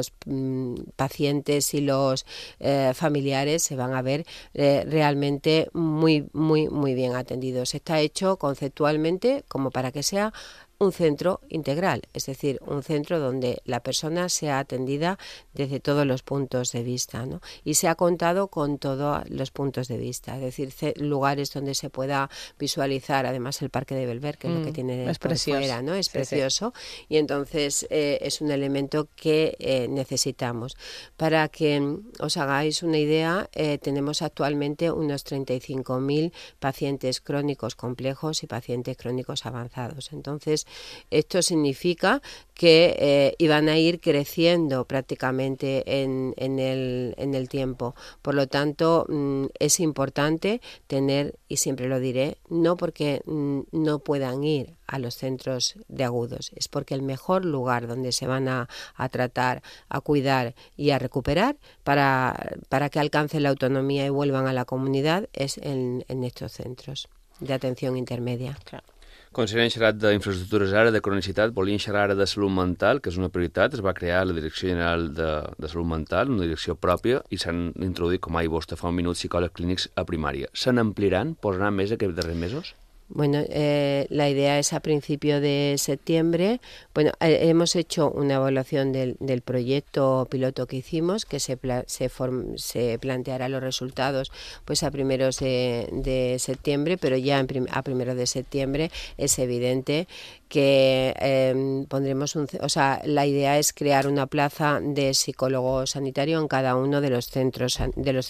pacientes y los familiares se van a ver realmente muy bien atendidos. Está hecho conceptualmente como para que sea un centro integral, es decir, un centro donde la persona sea atendida desde todos los puntos de vista, ¿no? Y se ha contado con todos los puntos de vista, es decir, lugares donde se pueda visualizar, además el Parque de Belver, que es lo que tiene es por precioso. fuera, ¿no? Es precioso, sí. Y entonces es un elemento que necesitamos. Para que os hagáis una idea, tenemos actualmente unos 35.000 pacientes crónicos complejos y pacientes crónicos avanzados. Entonces, Esto significa que iban a ir creciendo prácticamente en el tiempo. Por lo tanto, es importante tener, y siempre lo diré, no porque no puedan ir a los centros de agudos, es porque el mejor lugar donde se van a tratar, a cuidar y a recuperar para que alcancen la autonomía y vuelvan a la comunidad es en estos centros de atención intermedia. Clar. Considerant xerrat d'infraestructures ara, de cronicitat, volien xerrar ara de salut mental, que és una prioritat. Es va crear la Direcció General de Salut Mental, una direcció pròpia, i s'han introduït, com ha dit vostè fa un minut, psicòlegs clínics a primària. Se n'ampliaran? Posaran més aquests darrers mesos? Bueno, la idea es a principio de septiembre. Bueno, hemos hecho una evaluación del proyecto piloto que hicimos, que se planteará los resultados pues a primeros de septiembre, pero ya a primeros de septiembre es evidente que pondremos la idea es crear una plaza de psicólogo sanitario en cada uno de los centros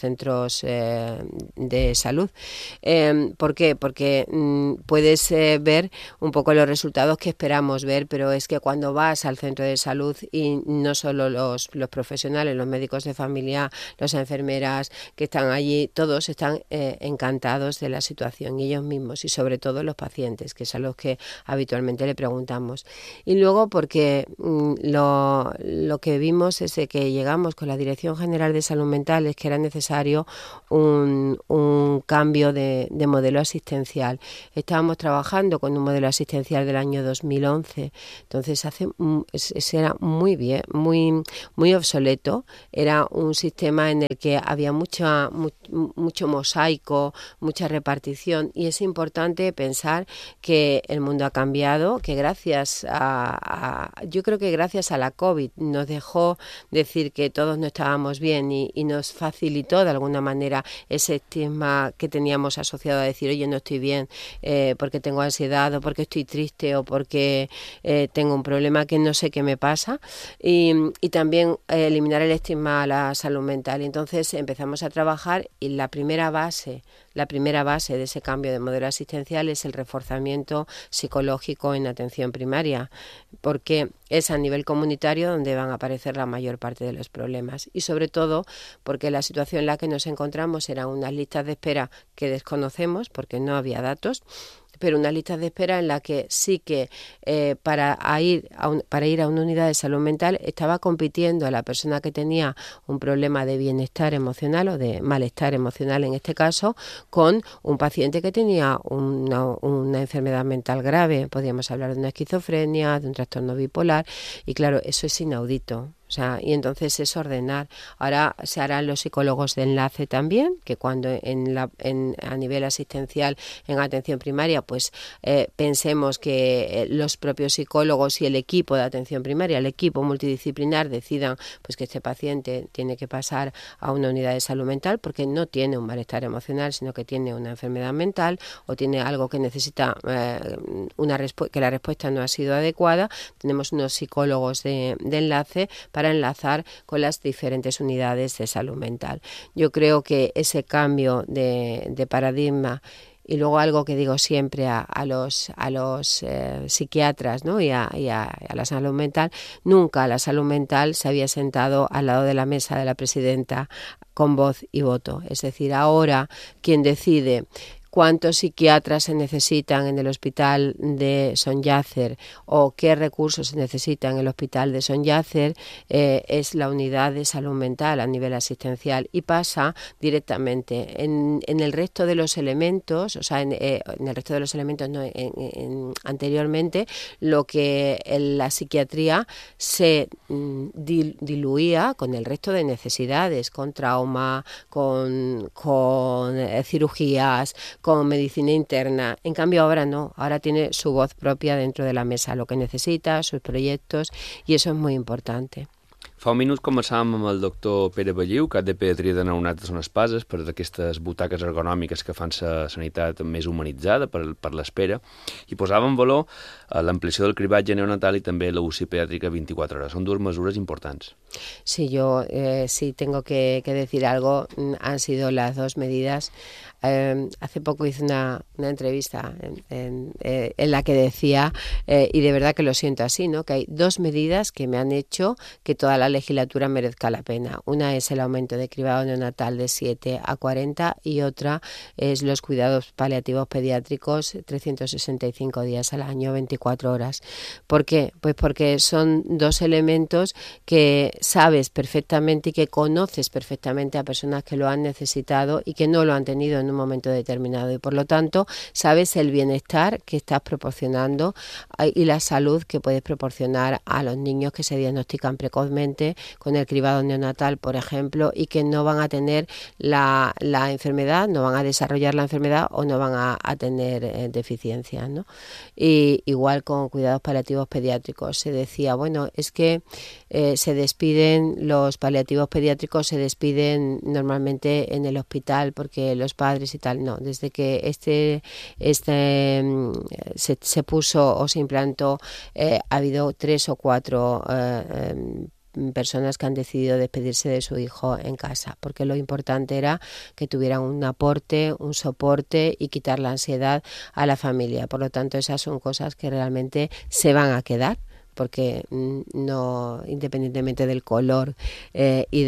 de salud. ¿Por qué? Porque puedes ver un poco los resultados que esperamos ver, pero es que cuando vas al centro de salud, y no solo los profesionales, los médicos de familia, las enfermeras que están allí, todos están encantados de la situación, y ellos mismos, y sobre todo los pacientes, que es a los que habitualmente le preguntamos. Y luego porque lo que vimos es que llegamos con la Dirección General de Salud Mental es que era necesario un cambio de modelo asistencial. Estábamos trabajando con un modelo asistencial del año 2011, entonces era muy bien, muy obsoleto. Era un sistema en el que había mucho mosaico, mucha repartición, y es importante pensar que el mundo ha cambiado, que yo creo que gracias a la COVID nos dejó decir que todos no estábamos bien y nos facilitó de alguna manera ese estigma que teníamos asociado a decir, oye, no estoy bien porque tengo ansiedad, o porque estoy triste, o porque tengo un problema que no sé qué me pasa, y también eliminar el estigma a la salud mental. Entonces empezamos a trabajar, y la primera base de ese cambio de modelo asistencial es el reforzamiento psicológico en atención primaria, porque es a nivel comunitario donde van a aparecer la mayor parte de los problemas, y sobre todo porque la situación en la que nos encontramos eran unas listas de espera que desconocemos porque no había datos, pero unas listas de espera en la que sí que para ir a una unidad de salud mental estaba compitiendo a la persona que tenía un problema de bienestar emocional o de malestar emocional en este caso, con un paciente que tenía una enfermedad mental grave. Podríamos hablar de una esquizofrenia, de un trastorno bipolar, y claro, eso es inaudito. Y entonces es ordenar. Ahora se harán los psicólogos de enlace también, que cuando a nivel asistencial en atención primaria, pues pensemos que los propios psicólogos y el equipo de atención primaria, el equipo multidisciplinar, decidan pues que este paciente tiene que pasar a una unidad de salud mental porque no tiene un malestar emocional, sino que tiene una enfermedad mental o tiene algo que necesita que la respuesta no ha sido adecuada. Tenemos unos psicólogos de enlace para enlazar con las diferentes unidades de salud mental. Yo creo que ese cambio de paradigma, y luego algo que digo siempre a los psiquiatras, ¿no? y a la salud mental, nunca la salud mental se había sentado al lado de la mesa de la presidenta con voz y voto. Es decir, ahora quien decide cuántos psiquiatras se necesitan en el hospital de Son Yácer o qué recursos se necesitan en el hospital de Son Yácer es la unidad de salud mental a nivel asistencial, y pasa directamente en el resto de los elementos, en el resto de los elementos no, anteriormente lo que en la psiquiatría se diluía con el resto de necesidades, con trauma, con cirugías, con medicina interna. En cambio ahora no, ahora tiene su voz propia dentro de la mesa, lo que necesita, sus proyectos, y eso es muy importante. Fa Fa un minut començàvem amb el doctor Pere Belliu, cap de pediatria de neonats de Son Espases, per aquestes butaques ergonòmiques que fan la sanitat més humanitzada per l'espera, i posava en valor l'ampliació del cribatge neonatal i també la UCI pediàtrica 24 hores. Són dues mesures importants. Sí, yo sí tengo que decir algo. Han sido las dos medidas. Hace poco hice una entrevista en la que decía, y de verdad que lo siento así, ¿no?, que hay dos medidas que me han hecho que toda la legislatura merezca la pena. Una es el aumento de cribado neonatal de 7 a 40 y otra es los cuidados paliativos pediátricos 365 días al año, 24 horas. ¿Por qué? Pues porque son dos elementos que sabes perfectamente y que conoces perfectamente a personas que lo han necesitado y que no lo han tenido en un momento determinado, y por lo tanto sabes el bienestar que estás proporcionando y la salud que puedes proporcionar a los niños que se diagnostican precozmente con el cribado neonatal, por ejemplo, y que no van a tener la enfermedad, no van a desarrollar la enfermedad o no van a tener deficiencias, ¿no? Y igual con cuidados paliativos pediátricos se decía, bueno, es que se despiden los paliativos pediátricos, se despiden normalmente en el hospital porque los padres y tal. No, desde que se puso o se implantó, ha habido 3 o 4 personas que han decidido despedirse de su hijo en casa, porque lo importante era que tuvieran un aporte, un soporte y quitar la ansiedad a la familia. Por lo tanto, esas son cosas que realmente se van a quedar, porque no, independientemente del color y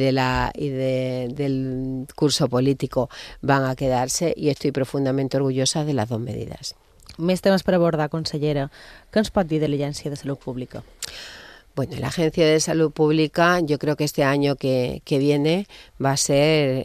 del curso político, van a quedarse, y estoy profundamente orgullosa de las dos medidas. Més temes per abordar, consellera. Què ens pot dir de l'Agència de Salut Pública? Bueno, la Agencia de Salud Pública, yo creo que este año que viene va a ser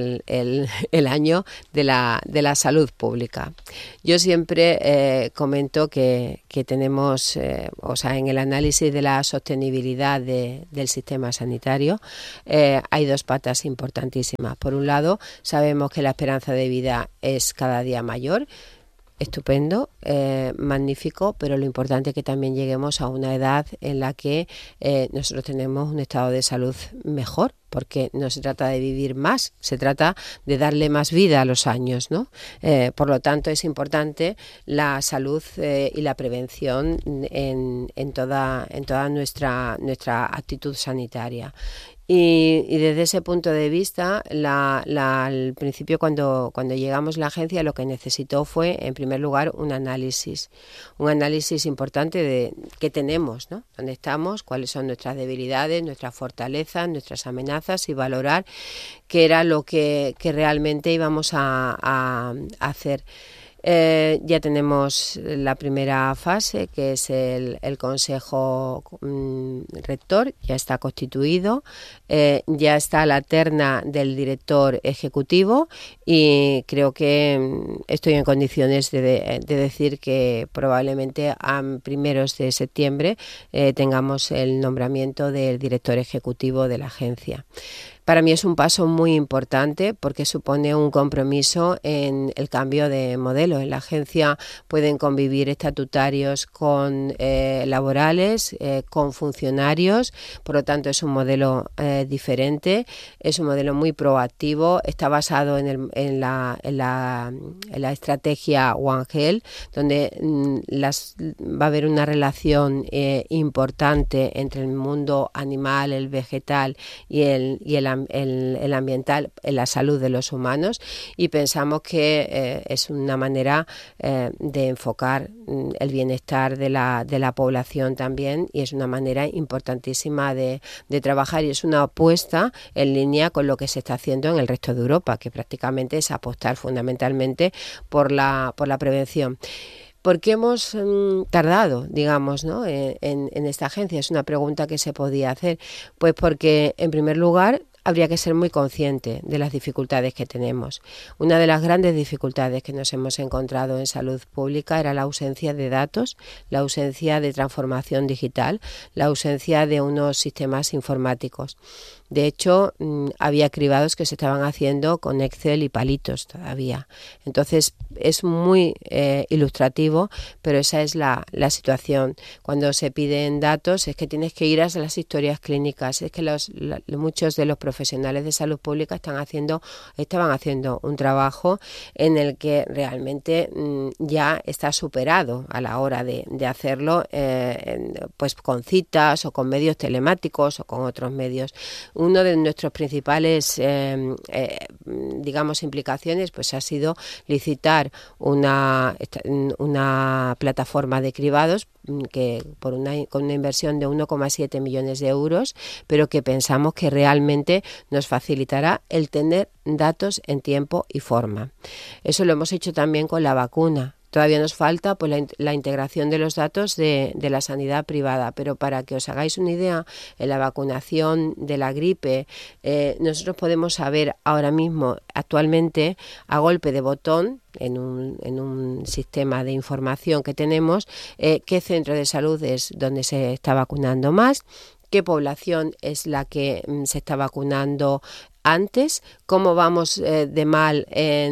el año de la salud pública. Yo siempre comento que tenemos, en el análisis de la sostenibilidad del sistema sanitario, hay dos patas importantísimas. Por un lado, sabemos que la esperanza de vida es cada día mayor. Estupendo, magnífico, pero lo importante es que también lleguemos a una edad en la que nosotros tenemos un estado de salud mejor, porque no se trata de vivir más, se trata de darle más vida a los años, ¿no? Por lo tanto, es importante la salud y la prevención en toda nuestra actitud sanitaria. Y desde ese punto de vista, al principio cuando llegamos a la agencia, lo que necesitó fue, en primer lugar, un análisis importante de qué tenemos, ¿no?, dónde estamos, cuáles son nuestras debilidades, nuestras fortalezas, nuestras amenazas, y valorar qué era lo que realmente íbamos a hacer. Ya tenemos la primera fase, que es el Consejo Rector, ya está constituido, ya está la terna del director ejecutivo, y creo que estoy en condiciones de decir que probablemente a primeros de septiembre tengamos el nombramiento del director ejecutivo de la agencia. Para mí es un paso muy importante porque supone un compromiso en el cambio de modelo. En la agencia pueden convivir estatutarios con laborales, con funcionarios, por lo tanto es un modelo diferente, es un modelo muy proactivo, está basado en la estrategia One Health, donde va a haber una relación importante entre el mundo animal, el vegetal y el ambiental en la salud de los humanos, y pensamos que es una manera de enfocar el bienestar de la población también, y es una manera importantísima de trabajar, y es una apuesta en línea con lo que se está haciendo en el resto de Europa, que prácticamente es apostar fundamentalmente por la prevención. ¿Por qué hemos tardado, digamos, ¿no?, en esta agencia? Es una pregunta que se podía hacer. Pues porque, en primer lugar, habría que ser muy consciente de las dificultades que tenemos. Una de las grandes dificultades que nos hemos encontrado en salud pública era la ausencia de datos, la ausencia de transformación digital, la ausencia de unos sistemas informáticos. De hecho, había cribados que se estaban haciendo con Excel y palitos todavía. Entonces, es muy ilustrativo, pero esa es la situación. Cuando se piden datos es que tienes que ir a las historias clínicas. Es que muchos de los profesionales de salud pública estaban haciendo un trabajo en el que realmente ya está superado a la hora de hacerlo, pues con citas o con medios telemáticos o con otros medios. Uno de nuestros principales, implicaciones, pues ha sido licitar una plataforma de cribados que con una inversión de 1,7 millones de euros, pero que pensamos que realmente nos facilitará el tener datos en tiempo y forma. Eso lo hemos hecho también con la vacuna. Todavía nos falta pues, la integración de los datos de la sanidad privada, pero para que os hagáis una idea, en la vacunación de la gripe, nosotros podemos saber ahora mismo, actualmente, a golpe de botón, en un sistema de información que tenemos, qué centro de salud es donde se está vacunando más, qué población es la que se está vacunando antes, cómo vamos de mal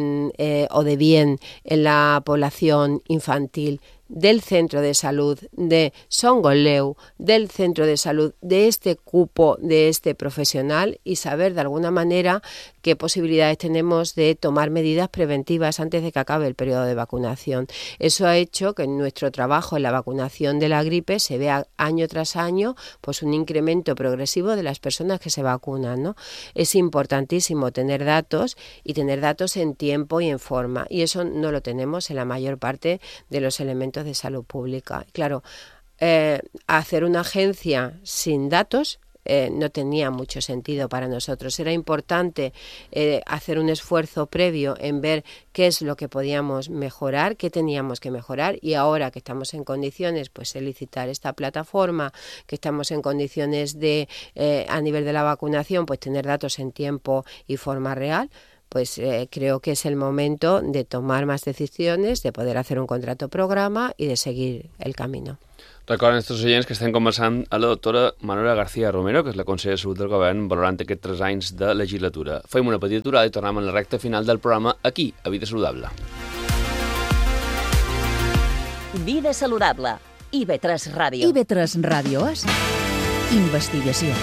o de bien en la población infantil del centro de salud de Songoleu, del centro de salud de este cupo, de este profesional, y saber de alguna manera qué posibilidades tenemos de tomar medidas preventivas antes de que acabe el periodo de vacunación. Eso ha hecho que en nuestro trabajo en la vacunación de la gripe se vea año tras año pues un incremento progresivo de las personas que se vacunan, ¿no? Es importantísimo tener datos y tener datos en tiempo y en forma, y eso no lo tenemos en la mayor parte de los elementos de salud pública. Claro, hacer una agencia sin datos no tenía mucho sentido para nosotros. Era importante hacer un esfuerzo previo en ver qué es lo que podíamos mejorar, qué teníamos que mejorar, y ahora que estamos en condiciones pues de licitar esta plataforma, que estamos en condiciones de a nivel de la vacunación pues tener datos en tiempo y forma real, pues creo que es el momento de tomar más decisiones, de poder hacer un contrato programa y de seguir el camino. Recorden els oients que estem conversant a la doctora Manuela García Romero, que és la consellera de Salut del Govern, valorant aquests 3 anys de legislatura. Fem una petita aturada i tornem a la recta final del programa aquí, a Vida Saludable. Vida Saludable. IB3 Ràdio. IB3 Ràdio és investigació.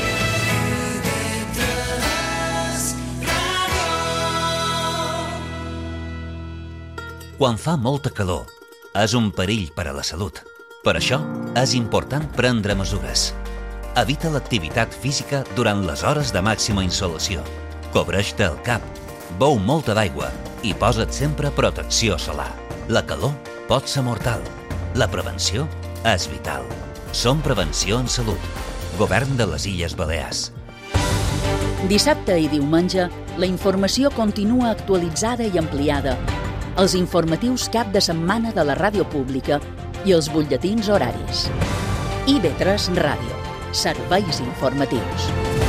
Quan fa molta calor, és un perill per a la salut. Per això, és important prendre mesures. Evita l'activitat física durant les hores de màxima insolació. Cobreix-te el cap, beu molta d'aigua i posa't sempre protecció solar. La calor pot ser mortal. La prevenció és vital. Som Prevenció en Salut. Govern de les Illes Balears. Dissabte i diumenge, la informació continua actualitzada i ampliada. Els informatius cap de setmana de la ràdio pública i els butlletins horaris. IB3 Ràdio. Serveis informatius.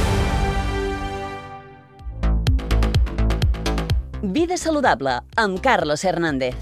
Vida Saludable, amb Carlos Hernández.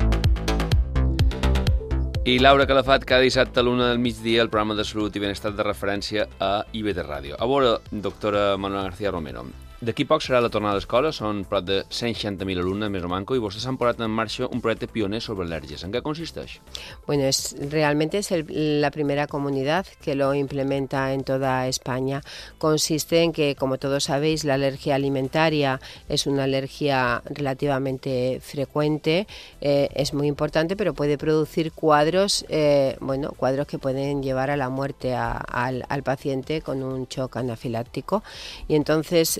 I Laura Calafat, cada dissabte a l'1 del migdia, el programa de salut i benestar de referència a IB3 Ràdio. A veure, doctora Manuela García Romero, d'aquí poc serà la tornada a l'escola, són prop de 160.000 alumnes, més o manco, i vostès han posat en marxa un projecte pioner sobre al·lèrgies. ¿En qué consiste? Bueno, realmente es la primera comunidad que lo implementa en toda España. Consiste en que, como todos sabéis, la alergia alimentaria es una alergia relativamente frecuente, es muy importante, pero puede producir cuadros que pueden llevar a la muerte al paciente con un shock anafiláctico. Y entonces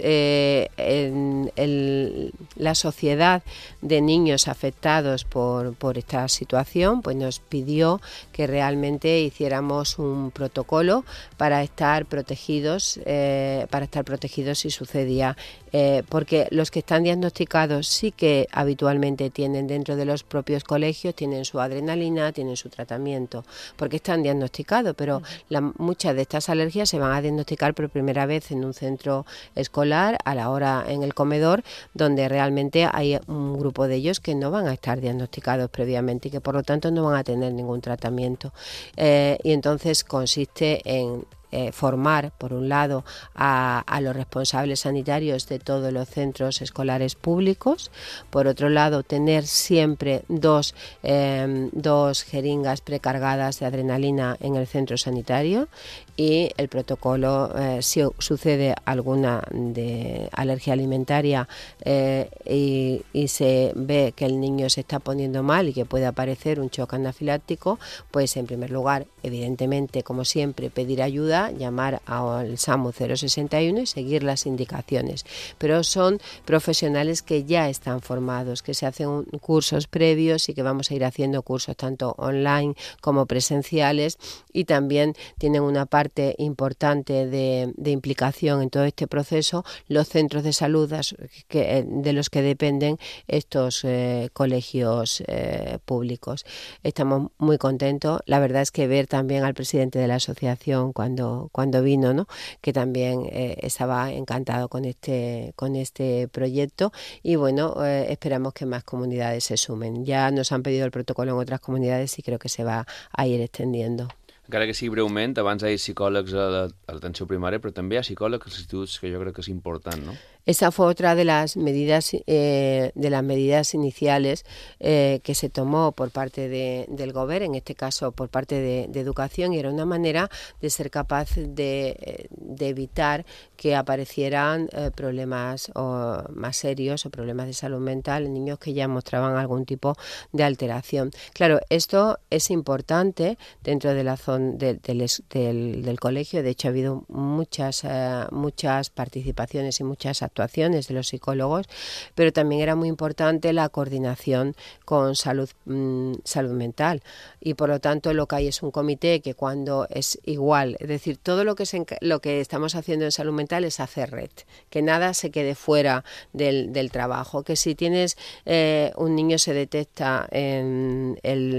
la sociedad de niños afectados por esta situación pues nos pidió que realmente hiciéramos un protocolo para estar protegidos si sucedía porque los que están diagnosticados sí que habitualmente tienen dentro de los propios colegios, tienen su adrenalina, tienen su tratamiento, porque están diagnosticados, pero muchas de estas alergias se van a diagnosticar por primera vez en un centro escolar, a la hora en el comedor, donde realmente hay un grupo de ellos que no van a estar diagnosticados previamente y que por lo tanto no van a tener ningún tratamiento. Y entonces consiste en formar, por un lado, a los responsables sanitarios de todos los centros escolares públicos, por otro lado, tener siempre dos jeringas precargadas de adrenalina en el centro sanitario, y el protocolo, si sucede alguna de alergia alimentaria y se ve que el niño se está poniendo mal y que puede aparecer un shock anafiláctico, pues en primer lugar, evidentemente, como siempre, pedir ayuda, llamar al SAMU 061 y seguir las indicaciones. Pero son profesionales que ya están formados, que se hacen cursos previos y que vamos a ir haciendo cursos tanto online como presenciales, y también tienen una parte importante de implicación en todo este proceso los centros de salud de los que dependen estos colegios públicos. Estamos muy contentos. La verdad es que ver también al presidente de la asociación cuando vino, ¿no?, que también estaba encantado con este proyecto, y bueno, esperamos que más comunidades se sumen. Ya nos han pedido el protocolo en otras comunidades y creo que se va a ir extendiendo. Encara que sigui breument, abans hi ha psicòlegs a l'atenció primària, però també hi ha psicòlegs als instituts, que jo crec que és important, no? Esa fue otra de las medidas iniciales que se tomó por parte del Gobierno, en este caso por parte de Educación, y era una manera de ser capaz de evitar que aparecieran problemas más serios o problemas de salud mental en niños que ya mostraban algún tipo de alteración. Claro, esto es importante dentro de la zona del colegio. De hecho, ha habido muchas participaciones y muchas actuaciones de los psicólogos, pero también era muy importante la coordinación con salud mental, y por lo tanto lo que hay es un comité que, cuando es igual, es decir, todo lo que estamos haciendo en salud mental es hacer red, que nada se quede fuera del trabajo, que si tienes un niño se detecta en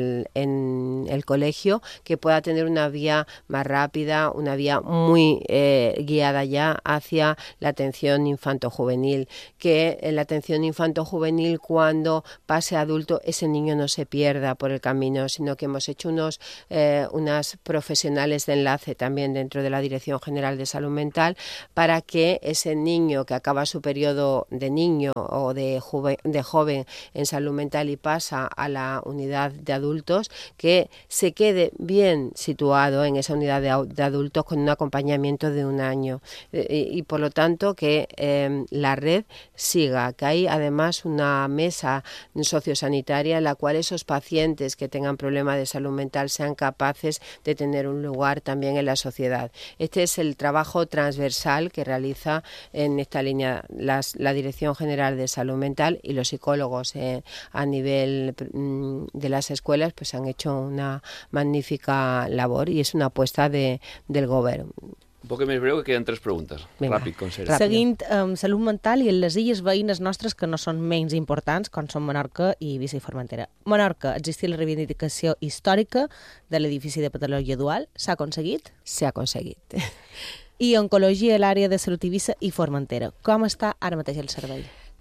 el colegio, que pueda tener una vía más rápida, una vía muy guiada ya hacia la atención infanto-juvenil, que en la atención infanto-juvenil, cuando pase a adulto, ese niño no se pierda por el camino, sino que hemos hecho unas profesionales de enlace también dentro de la Dirección General de Salud Mental, para que ese niño que acaba su periodo de niño o de joven en salud mental y pasa a la unidad de adultos, que se quede bien situado en esa unidad de adultos con un acompañamiento de un año, y por lo tanto que la red siga, que hay además una mesa sociosanitaria en la cual esos pacientes que tengan problemas de salud mental sean capaces de tener un lugar también en la sociedad. Este es el trabajo transversal que realiza en esta línea la Dirección General de Salud Mental, y los psicólogos a nivel de las escuelas pues han hecho una magnífica labor, y es una apuesta del Gobierno. Un poc més breu, que queden 3 preguntes. Vinga. Ràpid, com sempre. Seguint amb salut mental i en les illes veïnes nostres que no són menys importants, com són Menorca i Eivissa i Formentera. Menorca, existia la reivindicació històrica de l'edifici de patologia dual. S'ha aconseguit? S'ha aconseguit. I oncologia a l'àrea de salut Eivissa i Formentera. Com està ara mateix el servei?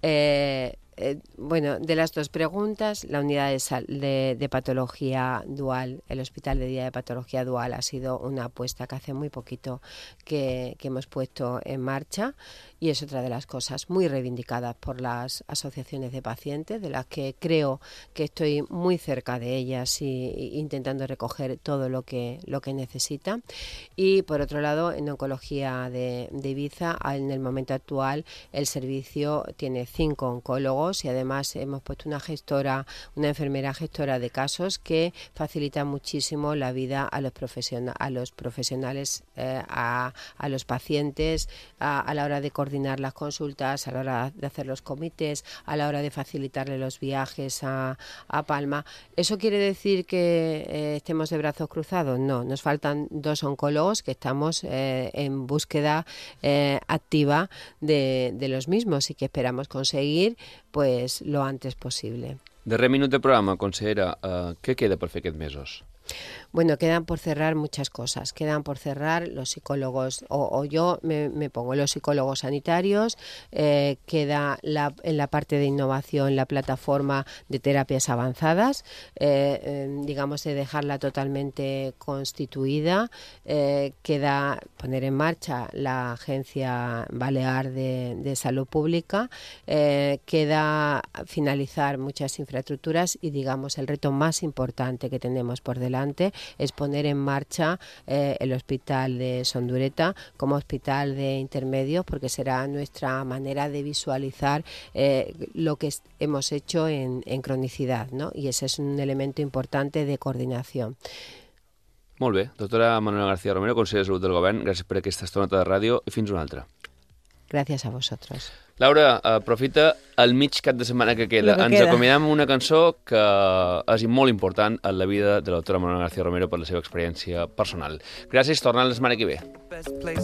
Bueno, de las dos preguntas, la unidad de patología dual, el Hospital de Día de Patología Dual, ha sido una apuesta que hace muy poquito que hemos puesto en marcha, y es otra de las cosas muy reivindicadas por las asociaciones de pacientes, de las que creo que estoy muy cerca de ellas y intentando recoger todo lo que necesitan. Y por otro lado, en oncología de Ibiza, en el momento actual el servicio tiene 5 oncólogos, y además hemos puesto una enfermera gestora de casos que facilita muchísimo la vida a los profesionales, a los pacientes, a la hora de coordinar coordinar las consultas, a la hora de hacer los comités, a la hora de facilitarle los viajes a Palma. ¿Eso quiere decir que estemos de brazos cruzados? No, nos faltan 2 oncólogos que estamos en búsqueda activa de los mismos y que esperamos conseguir pues lo antes posible. Darrer minut de programa, consellera, què queda per fer aquests mesos? Bueno, quedan por cerrar muchas cosas. Quedan por cerrar los psicólogos, o yo me pongo los psicólogos sanitarios, queda en la parte de innovación la plataforma de terapias avanzadas, digamos de dejarla totalmente constituida, queda poner en marcha la Agencia Balear de Salud Pública, queda finalizar muchas infraestructuras y digamos el reto más importante que tenemos por delante es poner en marcha el hospital de Sondureta como hospital de intermedios, porque será nuestra manera de visualizar lo que hemos hecho en cronicidad, ¿no? Y ese es un elemento importante de coordinación. Molt bé. Doctora Manuela García Romero, consellera de Salut del Govern, gràcies per aquesta estoneta de ràdio i fins una altra. Gracias a vosotros. Laura, aprofita el mig cap de setmana que queda. Ens acomiadem amb una cançó que és molt important en la vida de la doctora Manuela García Romero per la seva experiència personal. Gràcies, tornem la setmana que ve.